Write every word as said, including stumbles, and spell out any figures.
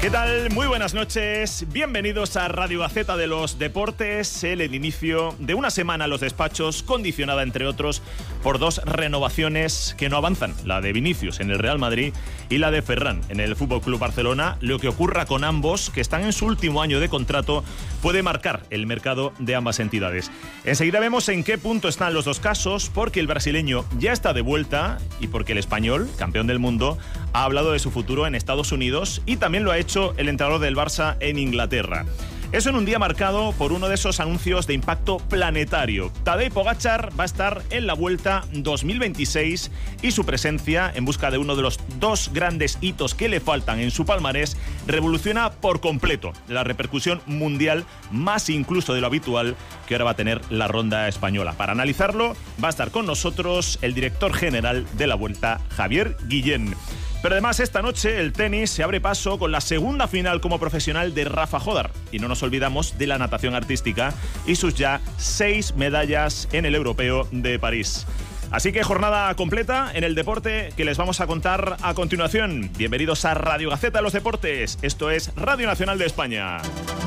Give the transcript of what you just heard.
¿Qué tal? Muy buenas noches. Bienvenidos a Radio Gaceta de los Deportes, el inicio de una semana a los despachos condicionada, entre otros, por dos renovaciones que no avanzan, la de Vinicius en el Real Madrid y la de Ferran en el F C Barcelona. Lo que ocurra con ambos, que están en su último año de contrato, puede marcar el mercado de ambas entidades. Enseguida vemos en qué punto están los dos casos, porque el brasileño ya está de vuelta y porque el español, campeón del mundo, ha hablado de su futuro en Estados Unidos y también lo ha hecho el entrenador del Barça en Inglaterra. Eso en un día marcado por uno de esos anuncios de impacto planetario. Tadej Pogačar va a estar en la Vuelta dos mil veintiséis y su presencia, en busca de uno de los dos grandes hitos que le faltan en su palmarés, revoluciona por completo la repercusión mundial, más incluso de lo habitual, que ahora va a tener la ronda española. Para analizarlo va a estar con nosotros el director general de la Vuelta, Javier Guillén. Pero además esta noche el tenis se abre paso con la segunda final como profesional de Rafa Jódar. Y no nos olvidamos de la natación artística y sus ya seis medallas en el Europeo de París. Así que jornada completa en el deporte que les vamos a contar a continuación. Bienvenidos a Radio Gaceta de los Deportes. Esto es Radio Nacional de España.